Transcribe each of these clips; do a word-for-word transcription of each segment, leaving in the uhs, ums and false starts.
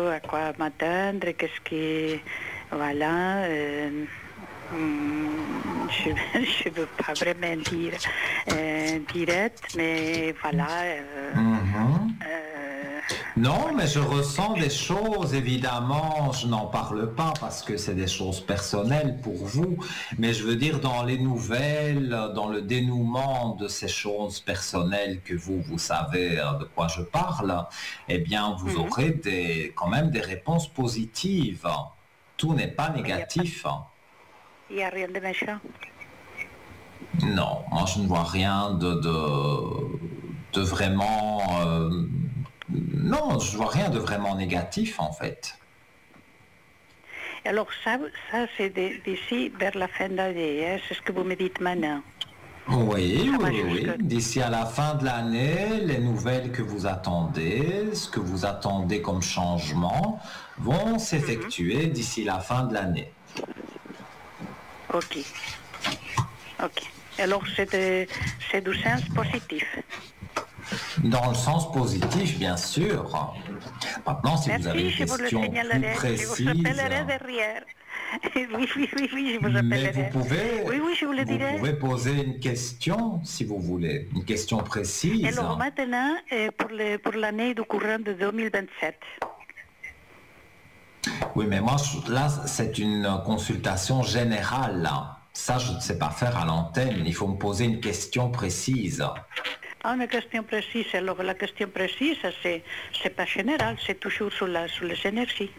à quoi m'attendre, qu'est-ce qui... Voilà. Euh, je ne veux pas vraiment dire euh, direct, mais voilà. Euh, mm-hmm. euh, Non, mais je ressens des choses, évidemment, je n'en parle pas parce que c'est des choses personnelles pour vous, mais je veux dire dans les nouvelles, dans le dénouement de ces choses personnelles que vous, vous savez de quoi je parle, eh bien, vous mm-hmm. aurez des, quand même des réponses positives. Tout n'est pas négatif. Il n'y a rien de méchant. Non, moi je ne vois rien de, de, de vraiment... Euh, non, je ne vois rien de vraiment négatif en fait. Alors ça, ça c'est d'ici vers la fin d'année, hein, c'est ce que vous me dites maintenant. Oui, ça oui, oui. D'ici à la fin de l'année, les nouvelles que vous attendez, ce que vous attendez comme changement, vont s'effectuer mm-hmm. d'ici la fin de l'année. Ok. Ok. Alors c'est, de, c'est du sens positif. Dans le sens positif, bien sûr. Maintenant, si Merci, vous avez une question plus précise... Je vous appellerai derrière. Oui, oui, oui, oui, je vous appellerai. Mais vous pouvez, oui, oui, je vous le dirai. Vous pouvez poser une question, si vous voulez, une question précise. Alors maintenant, pour, le, pour l'année du courant de deux mille vingt-sept. Oui, mais moi, là, c'est une consultation générale. Là. Ça, je ne sais pas faire à l'antenne. Il faut me poser une question précise. Ah, une question précise. Alors, la question précise, c'est, c'est pas général, c'est toujours sur, la, sur les énergies.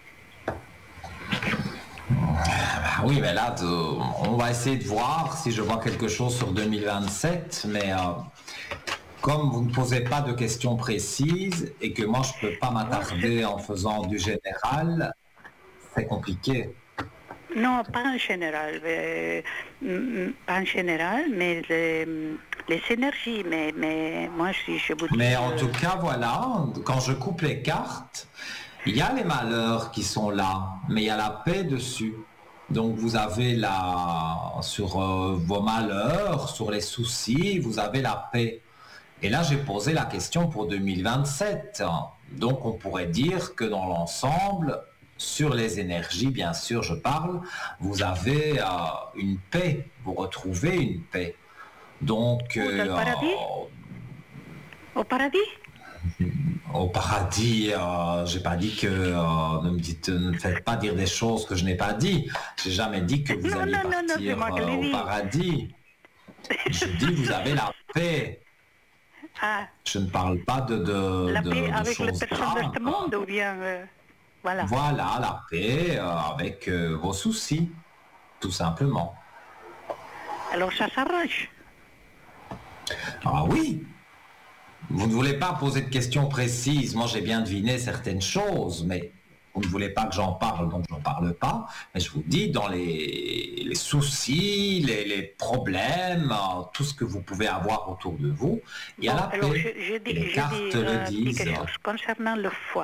Ah oui, mais là, on va essayer de voir si je vois quelque chose sur deux mille vingt-sept, mais euh, comme vous ne posez pas de questions précises et que moi, je ne peux pas m'attarder en faisant du général, c'est compliqué. Non, pas en général, euh, pas en général, mais les, les énergies, mais, mais moi, si je vous dis... Mais en tout cas, voilà, quand je coupe les cartes, il y a les malheurs qui sont là, mais il y a la paix dessus. Donc vous avez la, sur euh, vos malheurs, sur les soucis, vous avez la paix. Et là, j'ai posé la question pour deux mille vingt-sept. Donc on pourrait dire que dans l'ensemble, sur les énergies, bien sûr, je parle, vous avez euh, une paix, vous retrouvez une paix. Donc... Euh, au paradis euh, Au paradis Au paradis, euh, j'ai pas dit que euh, ne me dites, ne me faites pas dire des choses que je n'ai pas dit. J'ai jamais dit que vous non, alliez non, partir non, non, euh, au dit. paradis. Je dis vous avez la paix. Ah. Je ne parle pas de de la de, paix de avec choses les personnes graves. de ce monde ou bien euh, voilà. Voilà la paix euh, avec euh, vos soucis, tout simplement. Alors ça s'arrange. Ah oui. Vous ne voulez pas poser de questions précises. Moi, j'ai bien deviné certaines choses, mais vous ne voulez pas que j'en parle, donc je n'en parle pas. Mais je vous dis, dans les, les soucis, les, les problèmes, tout ce que vous pouvez avoir autour de vous, il y a bon, la alors paix. Je, je dis, les je cartes dis, le euh, disent. quelque chose concernant le foie.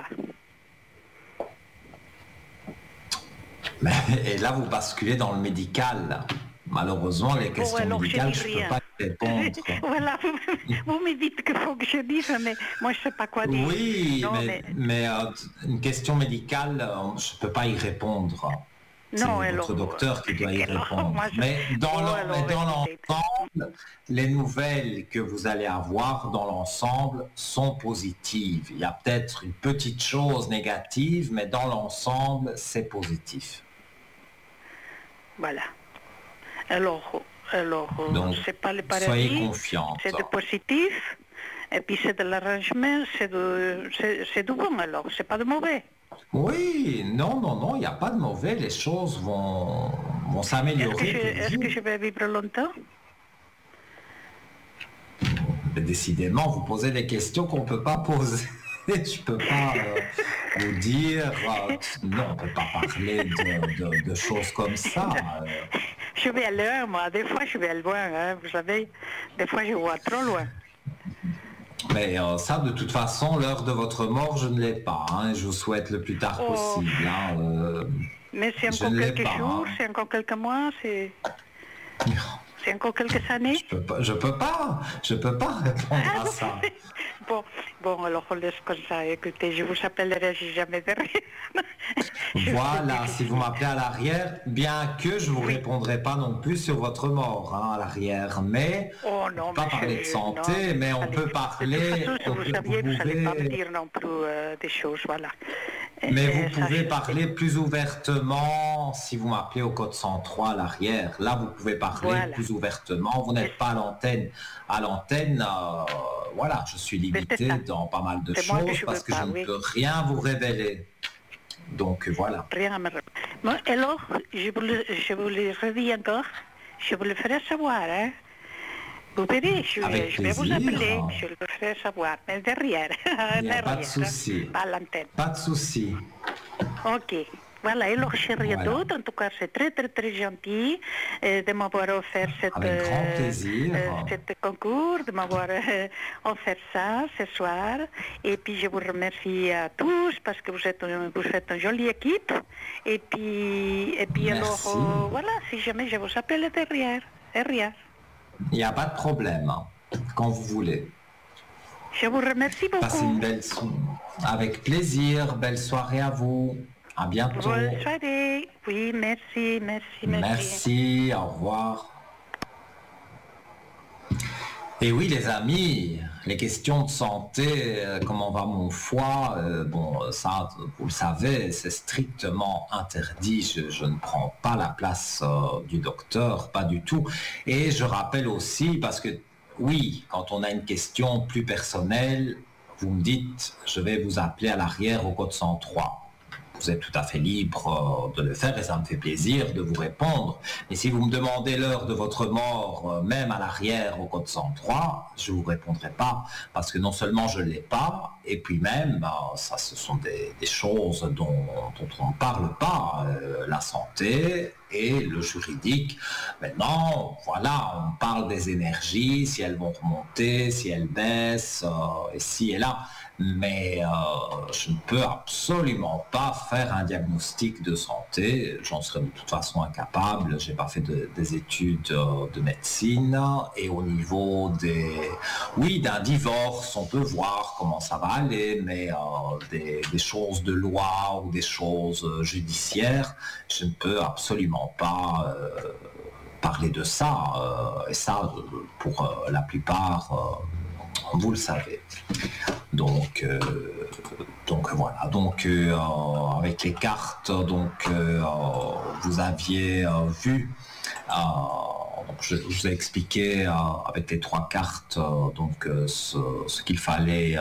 Mais, et là, vous basculez dans le médical. Malheureusement, les questions bon, médicales, je ne peux pas y répondre. Voilà, vous, vous me dites qu'il faut que je dise, mais moi je ne sais pas quoi dire. Oui, non, mais, mais, mais euh, une question médicale, euh, je ne peux pas y répondre. C'est non, votre alors, docteur qui doit y alors, répondre. moi, je... Mais dans, bon, le, alors, mais dans l'ensemble, les nouvelles que vous allez avoir dans l'ensemble sont positives. Il y a peut-être une petite chose négative, mais dans l'ensemble, c'est positif. Voilà. Alors, alors Donc, c'est pas le paradis, soyez confiante. C'est du positif, et puis c'est de l'arrangement, c'est du, c'est, c'est du bon alors, c'est pas de mauvais. Oui, non, non, non, il n'y a pas de mauvais, les choses vont, vont s'améliorer. Est-ce que, je, est-ce que je vais vivre longtemps? Mais décidément, vous posez des questions qu'on ne peut pas poser. Je ne peux pas euh, vous dire, euh, non, on ne peut pas parler de, de, de choses comme ça. Euh. Je vais à l'heure, moi, des fois je vais loin, hein, vous savez, des fois je vois trop loin. Mais euh, ça, de toute façon, l'heure de votre mort, je ne l'ai pas. Hein, je vous souhaite le plus tard oh. possible. Hein, euh, Mais c'est encore quelques jours, hein. C'est encore quelques mois, c'est... C'est encore quelques années? Je peux pas, je peux pas, je peux pas répondre Ah, à ça. bon, bon, alors on laisse comme ça. Écoutez, je vous appellerai si jamais derrière. Voilà, si vous m'appelez à l'arrière, bien que je vous Oui. répondrai pas non plus sur votre mort hein, à l'arrière, mais Oh on non, peut pas mais parler je- de santé, non, mais on allez, peut de parler. toute façon, si on vous peut- saviez, vous n'allez pas me pouvez- dire non plus euh, des choses, voilà. Mais Euh, vous ça, pouvez je parler sais. plus ouvertement si vous m'appelez au code cent trois à l'arrière. Là, vous pouvez parler Voilà. plus ouvertement. Vous n'êtes pas à l'antenne. À l'antenne, euh, voilà, je suis Mais c'est limité ça. dans pas mal de C'est moi que choses je parce veux que pas, je ne oui. peux rien vous révéler. Donc voilà. Rien à me répondre. Bon, alors, je vous, le, je vous le redis encore, je vous le ferai savoir, hein. Vous verrez, je, Avec je vais vous plaisir. appeler, je le ferai savoir, mais derrière, Il n'y a pas de derrière, souci. pas à l'antenne. Pas de souci. Ok. Voilà, alors chez rien Voilà. d'autre, en tout cas c'est très très très gentil euh, de m'avoir offert cette, Avec grand euh, plaisir. euh, cet concours, de m'avoir euh, offert ça ce soir. Et puis je vous remercie à tous parce que vous êtes, un- vous êtes une jolie équipe. Et puis, et puis alors, Merci. euh, voilà, si jamais je vous appelle derrière, derrière. Il n'y a pas de problème. Quand vous voulez. Je vous remercie Passez beaucoup. une belle soirée. Avec plaisir. Belle soirée à vous. À bientôt. Bonne soirée. Oui, merci, merci, merci. Merci. Au revoir. Et oui, les amis, les questions de santé, euh, comment va mon foie, euh, bon, ça, vous le savez, c'est strictement interdit. Je, je ne prends pas la place euh, du docteur, pas du tout. Et je rappelle aussi, parce que oui, quand on a une question plus personnelle, vous me dites, je vais vous appeler à l'arrière au code cent trois. Vous êtes tout à fait libre de le faire et ça me fait plaisir de vous répondre. Mais si vous me demandez l'heure de votre mort, même à l'arrière au code cent trois, je ne vous répondrai pas parce que non seulement je ne l'ai pas, et puis même, ça ce sont des, des choses dont, dont on ne parle pas, euh, la santé et le juridique. Maintenant, voilà, on parle des énergies, si elles vont remonter, si elles baissent, euh, et si et là. Mais euh, je ne peux absolument pas faire un diagnostic de santé, j'en serais de toute façon incapable, j'ai pas fait de, des études euh, de médecine, et au niveau des... Oui, d'un divorce, on peut voir comment ça va aller, mais euh, des, des choses de loi ou des choses judiciaires, je ne peux absolument pas euh, parler de ça, euh, et ça, pour euh, la plupart... Euh, vous le savez. Donc, euh, donc voilà. Donc euh, avec les cartes, donc euh, vous aviez euh, vu. Euh, donc je, je vous ai expliqué euh, avec les trois cartes euh, donc euh, ce, ce qu'il fallait euh,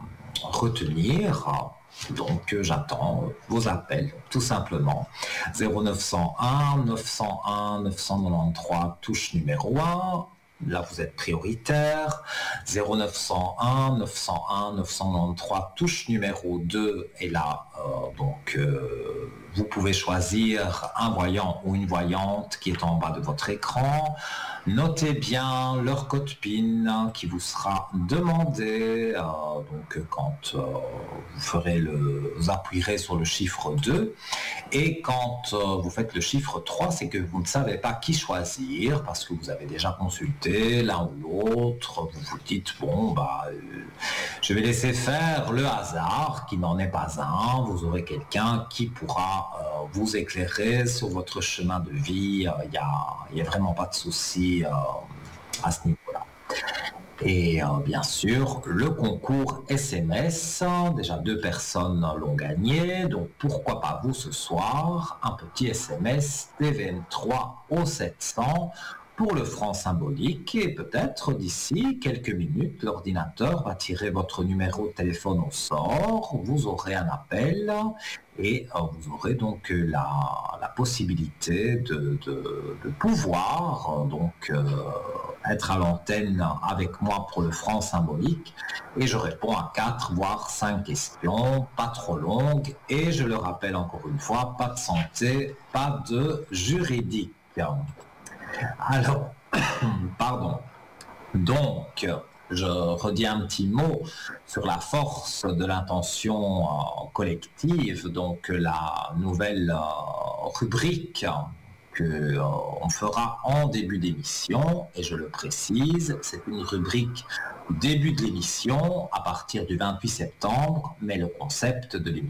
retenir. Donc euh, j'attends vos appels, tout simplement. zéro neuf cent un neuf cent un neuf cent quatre-vingt-treize, touche numéro un. Là, vous êtes prioritaire. zéro neuf cent un neuf cent un neuf cent quatre-vingt-treize, touche numéro deux. Et là, euh, donc, euh, vous pouvez choisir un voyant ou une voyante qui est en bas de votre écran. Notez bien leur code P I N qui vous sera demandé. Euh, donc, quand euh, vous ferez le, vous appuierez sur le chiffre deux. Et quand euh, vous faites le chiffre trois, c'est que vous ne savez pas qui choisir parce que vous avez déjà consulté l'un ou l'autre. Vous vous dites, bon, bah, euh, je vais laisser faire le hasard, qui n'en est pas un. Vous aurez quelqu'un qui pourra euh, vous éclairer sur votre chemin de vie. Il n'y a, y a vraiment pas de souci euh, à ce niveau-là. Et euh, bien sûr, le concours S M S, déjà deux personnes l'ont gagné, donc pourquoi pas vous ce soir, un petit S M S T V N trois au sept cents pour le franc symbolique, et peut-être d'ici quelques minutes, l'ordinateur va tirer votre numéro de téléphone au sort, vous aurez un appel, et euh, vous aurez donc la, la possibilité de, de, de pouvoir euh, donc euh, être à l'antenne avec moi pour le franc symbolique, et je réponds à quatre voire cinq questions, pas trop longues, et je le rappelle encore une fois, pas de santé, pas de juridique. Alors, pardon. Donc, je redis un petit mot sur la force de l'intention euh, collective, donc la nouvelle euh, rubrique qu'on fera en début d'émission, et je le précise, c'est une rubrique début de l'émission à partir du vingt-huit septembre, mais le concept de l'émission